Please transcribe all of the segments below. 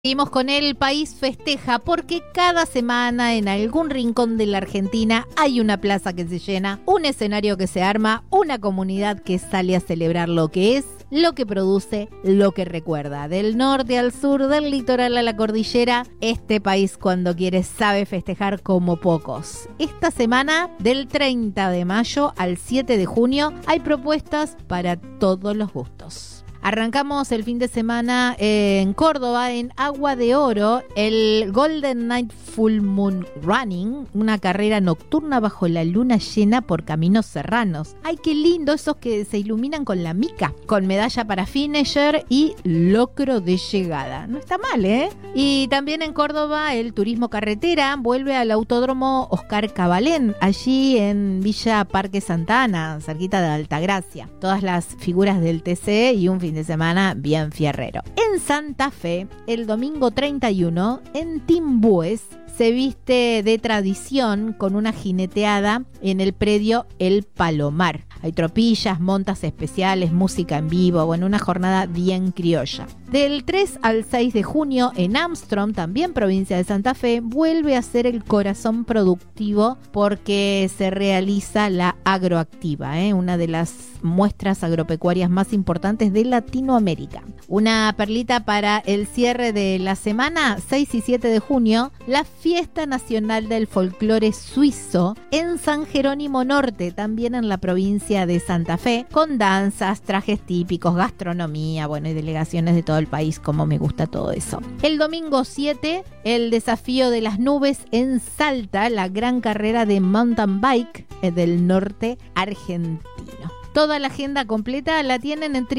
Seguimos con El País Festeja porque cada semana en algún rincón de la Argentina hay una plaza que se llena, un escenario que se arma, una comunidad que sale a celebrar lo que es, lo que produce, lo que recuerda. Del norte al sur, del litoral a la cordillera, este país cuando quiere sabe festejar como pocos. Esta semana, del 30 de mayo al 7 de junio, hay propuestas para todos los gustos. Arrancamos el fin de semana en Córdoba, en Agua de Oro, el Golden Night Full Moon Running, una carrera nocturna bajo la luna llena por caminos serranos. ¡Ay, qué lindo! Esos que se iluminan con la mica, con medalla para finisher y locro de llegada. No está mal, ¿eh? Y también en Córdoba, el turismo carretera vuelve al autódromo Oscar Cabalén, allí en Villa Parque Santa Ana, cerquita de Altagracia. Todas las figuras del TC y un fin de semana bien fierrero. En Santa Fe, el domingo 31, en Timbúes, se viste de tradición con una jineteada en el predio El Palomar. Hay tropillas, montas especiales, música en vivo, bueno, una jornada bien criolla. Del 3 al 6 de junio en Armstrong, también provincia de Santa Fe, vuelve a ser el corazón productivo porque se realiza la Agroactiva, una de las muestras agropecuarias más importantes de Latinoamérica. Una perlita para el cierre de la semana, 6 y 7 de junio, la Fiesta Nacional del Folclore Suizo en San Jerónimo Norte, también en la provincia de Santa Fe, con danzas, trajes típicos, gastronomía, bueno, y delegaciones de todo el país, como me gusta todo eso. El domingo 7, el desafío de las nubes en Salta, la gran carrera de mountain bike del norte argentino. Toda la agenda completa la tienen en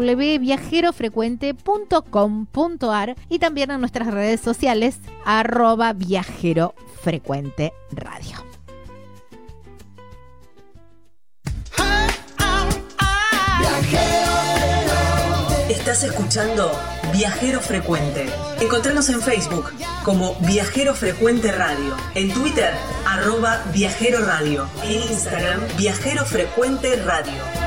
www.viajerofrecuente.com.ar y también en nuestras redes sociales @viajerofrecuenteradio. Estás escuchando Viajero Frecuente. Encontranos en Facebook como Viajero Frecuente Radio, en Twitter @Viajero Radio, en Instagram Viajero Frecuente Radio.